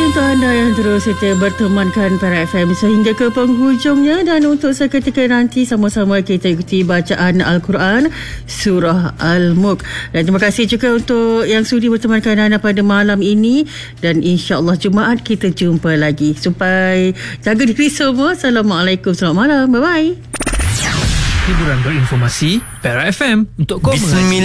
untuk anda yang terus setia bertemankan Para FM sehingga ke penghujungnya, dan untuk seketika nanti sama-sama kita ikuti bacaan Al-Quran Surah Al-Mulk. Dan terima kasih juga untuk yang sudi bertemankan anda pada malam ini, dan insya-Allah Jumaat kita jumpa lagi. Sampai jaga diri semua. Assalamualaikum, selamat malam, bye bye. Hiburan berinformasi Para FM untuk kau mengaji.